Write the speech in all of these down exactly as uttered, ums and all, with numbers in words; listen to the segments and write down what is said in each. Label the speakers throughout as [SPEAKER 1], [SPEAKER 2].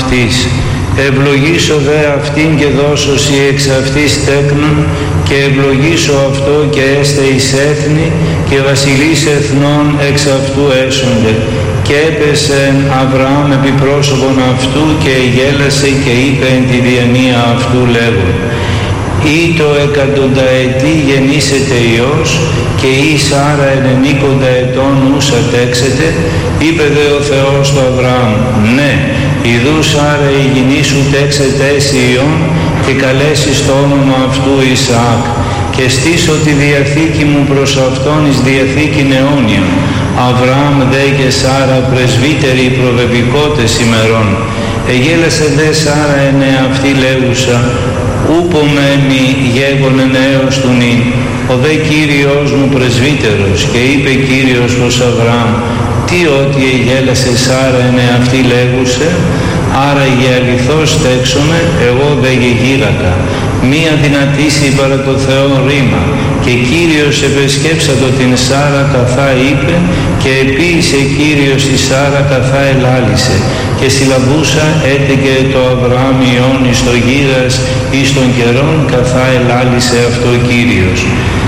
[SPEAKER 1] αυτής. Ευλογήσω δε αυτήν και δώσω σοι εξ αυτής τέκνον, και ευλογήσω αυτό και έστε εις έθνη, και βασιλείς εθνών εξ αυτού έσονται. Και έπεσε Αβραάμ επί πρόσωπον αυτού, και γέλασε και είπε εν τη διανοία αυτού λέγον: «Ή το εκατονταετή γεννήσετε Υιός, και η Σάρα ενενήκοντα ετών ους αντέξετε». Είπε δε ο Θεός του Αβραάμ: «Ναι, ιδού Σάρα η γυνή σου τέξετε έσυ Υιόν, και καλέσεις το όνομα αυτού Ισαάκ, και στήσω τη διαθήκη μου προς αυτόν εις διαθήκην αιώνιον». Αβραάμ δε και Σάρα πρεσβύτεροι προβεβικότες ημερών. Εγέλασε δε Σάρα εν αυτή λέγουσα: «Ούπο με μη γέγονεν έως του νυν, ο δε Κύριος μου πρεσβύτερος». Και είπε Κύριος προς Αβραάμ: «Τι ότι εγέλασε Σάρα εν αυτή λέγουσε, άρα γε αληθώς τέξομαι, εγώ δε γεγύρακα. Μία δυνατήσει παρά το Θεό ρήμα». Και Κύριος επεσκέψατο την Σάρα καθά είπε, και επίησε Κύριος η Σάρα καθά ελάλησε. Και συλλαβούσα έτεκε το Αβραάμ Υιόν εις το γύρας εις των καιρών, καθά ελάλησε αυτό Κύριος.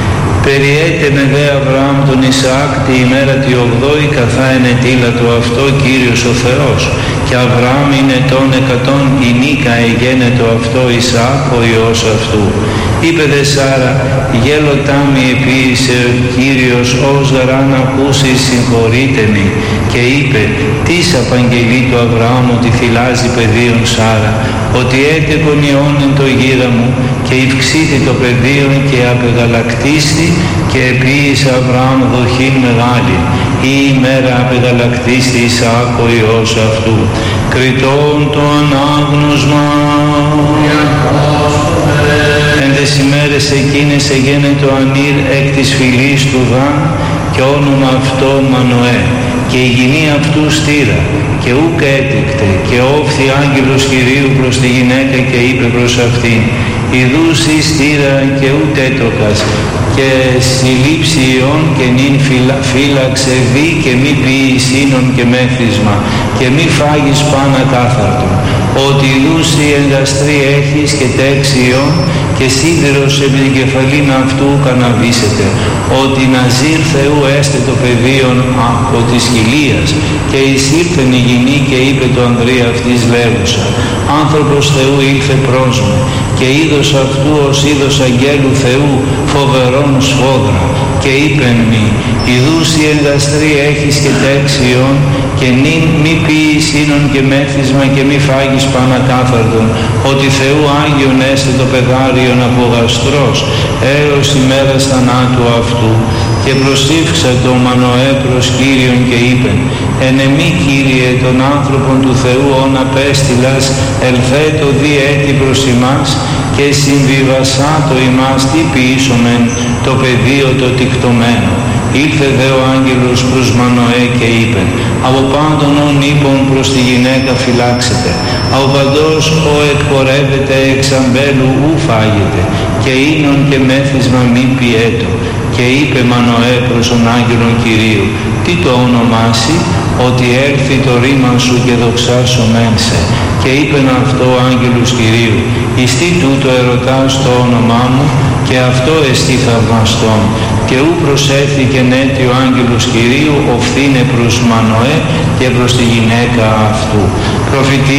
[SPEAKER 1] Περιέτενε δε Αβραάμ τον Ισαάκ τη ημέρα τη ογδόη, καθά ενετήλα το αυτό Κύριος ο Θεός. Και Αβραάμ είναι των εκατόν ηνίκα εγένετο αυτό Ισαάκ ο Υιός αυτού. Είπε δε Σάρα: «Γέλωτά μη επίησε ο Κύριος, ως γαράν ακούσει συγχωρείτενη». Και είπε: «Τις απαγγελεί του Αβραάμ ότι θυλάζει παιδίον Σάρα, ότι έτεκον Υιώνεν το γύρα μου, και υυξήθη το παιδίον και απεγαλακτίστη, και επίησε Αβραάμ δοχήν μεγάλη. Η ημέρα απεγαλακτίστη Ισαάκ ο Υιός αυτού». Κριτών το ανάγνωσμα. Εν τες ημέρες εκείνες εγένετο ανήρ εκ της φυλής του Δαν, και όνομα αυτό Μανοέ. Και η γυνή αυτού στήρα, και ούκ έτεκτε, και όφθη άγγελος Κυρίου προς τη γυναίκα, και είπε προς αυτήν: «Ιδούς η στήρα και ούτ έτροκας, και συλλήψη Υιόν, και νυν φύλαξε δι, και μη ποιη σύνον και μέθισμα, και μη φάγεις πάνα κάθαρτον. Ότι ιδούς η εγκαστρή έχεις, και τέξι Υιόν, και σίδηρος επί την κεφαλήν αυτού καναβήσετε. Ότι Ναζίρ Θεού έστε το πεδίον από της χιλίας». Και εισήλθεν η γυνή, και είπε το ανδρεία αυτής λέγουσα: «Άνθρωπος Θεού ήλθε προς με, και είδος αυτού ως είδος αγγέλου Θεού φοβερόν σφόδρα. Και είπεν μη: ιδούς η εγκαστρή έχεις, και τέξι Υιόν, και νυν μη ποιη σύνον και μέθισμα, και μη φάγεις πάνα κάθαρτον. Ότι Θεού Άγιον έστε το παιδάριον από γαστρός, έως ημέρας θανάτου αυτού». Και προσήφξα το Μανοέ προς Κύριον, και είπεν: «Εν εμή, Κύριε, τον άνθρωπον του Θεού όν απέστειλας, ελθέτω δι έτη προς ημάς, και συμβιβασά το ημάς τι ποιήσομεν το πεδίο το τικτωμένο». Ήλθε δε ο άγγελος προς Μανοέ και είπε: «Από πάντων ον ύπων προς τη γυναίκα φυλάξετε, από παντός ο εκπορεύεται εξ αμπέλου ου φάγεται, και ίνον και μέθισμα μη πιέτο». Και είπε Μανοέ προς τον άγγελον Κυρίου: «Τι το ονομάσει, ότι έρθει το ρήμα σου και δοξάσομεν σε». Και είπεν αυτό ο άγγελος Κυρίου: «Εις τι τούτο ερωτάς το όνομά μου, και αυτό εστί θαυμαστόν». Και ου προσέφηκε έτη ο άγγελος Κυρίου, οφθήνε προς Μανοέ και προς τη γυναίκα αυτού. Προφητεία